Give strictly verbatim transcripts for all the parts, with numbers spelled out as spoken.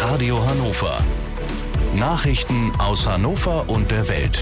Radio Hannover. Nachrichten aus Hannover und der Welt.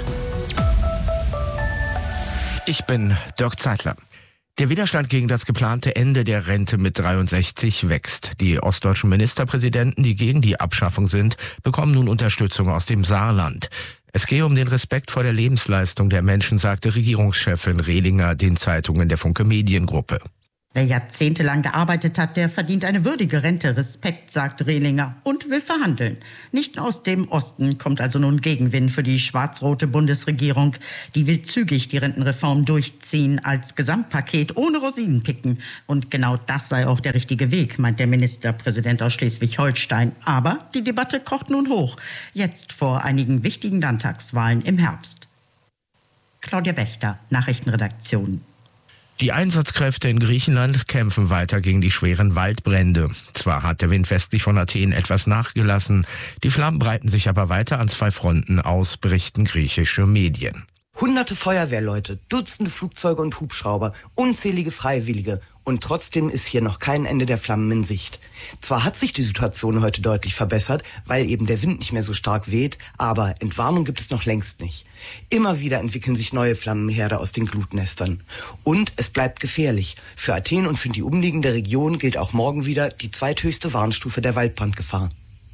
Ich bin Dirk Zeitler. Der Widerstand gegen das geplante Ende der Rente mit dreiundsechzig wächst. Die ostdeutschen Ministerpräsidenten, die gegen die Abschaffung sind, bekommen nun Unterstützung aus dem Saarland. Es gehe um den Respekt vor der Lebensleistung der Menschen, sagte Regierungschefin Rehlinger den Zeitungen der Funke Mediengruppe. Wer jahrzehntelang gearbeitet hat, der verdient eine würdige Rente. Respekt, sagt Rehlinger und will verhandeln. Nicht aus dem Osten kommt also nun Gegenwind für die schwarz-rote Bundesregierung. Die will zügig die Rentenreform durchziehen als Gesamtpaket ohne Rosinenpicken. Und genau das sei auch der richtige Weg, meint der Ministerpräsident aus Schleswig-Holstein. Aber die Debatte kocht nun hoch. Jetzt vor einigen wichtigen Landtagswahlen im Herbst. Claudia Wächter, Nachrichtenredaktion. Die Einsatzkräfte in Griechenland kämpfen weiter gegen die schweren Waldbrände. Zwar hat der Wind westlich von Athen etwas nachgelassen, die Flammen breiten sich aber weiter an zwei Fronten aus, berichten griechische Medien. Hunderte Feuerwehrleute, Dutzende Flugzeuge und Hubschrauber, unzählige Freiwillige. Und trotzdem ist hier noch kein Ende der Flammen in Sicht. Zwar hat sich die Situation heute deutlich verbessert, weil eben der Wind nicht mehr so stark weht, aber Entwarnung gibt es noch längst nicht. Immer wieder entwickeln sich neue Flammenherde aus den Glutnestern. Und es bleibt gefährlich. Für Athen und für die umliegende Region gilt auch morgen wieder die zweithöchste Warnstufe der Waldbrandgefahr.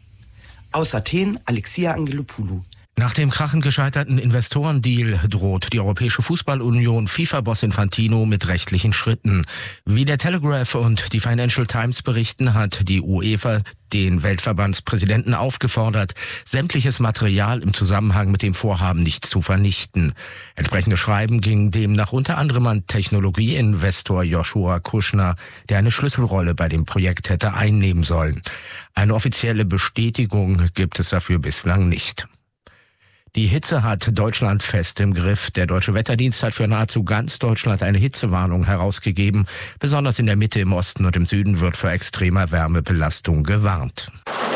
Aus Athen, Alexia Angelopoulou. Nach dem krachend gescheiterten Investorendeal droht die Europäische Fußballunion FIFA-Boss Infantino mit rechtlichen Schritten. Wie der Telegraph und die Financial Times berichten, hat die UEFA den Weltverbandspräsidenten aufgefordert, sämtliches Material im Zusammenhang mit dem Vorhaben nicht zu vernichten. Entsprechende Schreiben gingen demnach unter anderem an Technologieinvestor Joshua Kushner, der eine Schlüsselrolle bei dem Projekt hätte einnehmen sollen. Eine offizielle Bestätigung gibt es dafür bislang nicht. Die Hitze hat Deutschland fest im Griff. Der Deutsche Wetterdienst hat für nahezu ganz Deutschland eine Hitzewarnung herausgegeben. Besonders in der Mitte, im Osten und im Süden wird vor extremer Wärmebelastung gewarnt.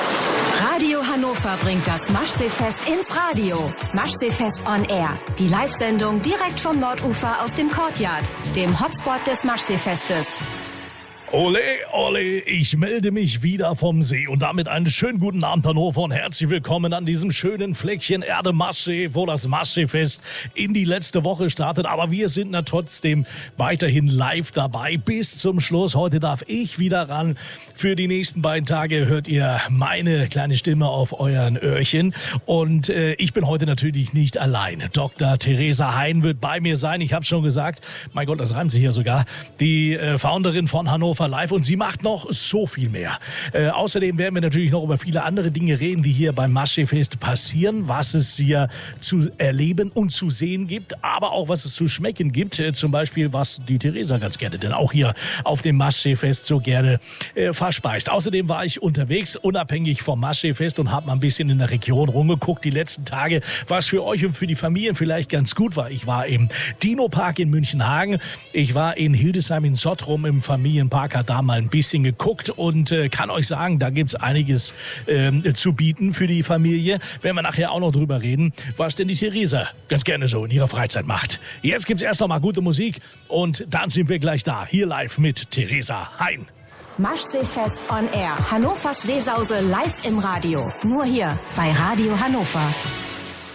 Radio Hannover bringt das Maschseefest ins Radio. Maschseefest on Air. Die Live-Sendung direkt vom Nordufer aus dem Courtyard, dem Hotspot des Maschseefestes. Ole, ole, ich melde mich wieder vom See und damit einen schönen guten Abend Hannover und herzlich willkommen an diesem schönen Fleckchen Erde Maschsee, wo das Maschseefest in die letzte Woche startet. Aber wir sind na trotzdem weiterhin live dabei bis zum Schluss. Heute darf ich wieder ran. Für die nächsten beiden Tage hört ihr meine kleine Stimme auf euren Öhrchen. Und äh, ich bin heute natürlich nicht allein. Doktor Theresa Hein wird bei mir sein. Ich habe schon gesagt, mein Gott, das reimt sich ja sogar. Die äh, Founderin von Hannover Live und sie macht noch so viel mehr. Äh, außerdem werden wir natürlich noch über viele andere Dinge reden, die hier beim Maschseefest passieren, was es hier zu erleben und zu sehen gibt, aber auch was es zu schmecken gibt. Äh, zum Beispiel, was die Theresa ganz gerne denn auch hier auf dem Maschseefest so gerne äh, verspeist. Außerdem war ich unterwegs, unabhängig vom Maschseefest und habe mal ein bisschen in der Region rumgeguckt die letzten Tage, was für euch und für die Familien vielleicht ganz gut war. Ich war im Dino-Park in Münchenhagen, ich war in Hildesheim in Sottrum im Familienpark, hat da mal ein bisschen geguckt und äh, kann euch sagen, da gibt's einiges äh, zu bieten für die Familie. Werden wir nachher auch noch drüber reden, was denn die Theresa ganz gerne so in ihrer Freizeit macht. Jetzt gibt's erst noch mal gute Musik und dann sind wir gleich da, hier live mit Theresa Hein. Maschseefest on Air. Hannovers Seesause live im Radio. Nur hier bei Radio Hannover.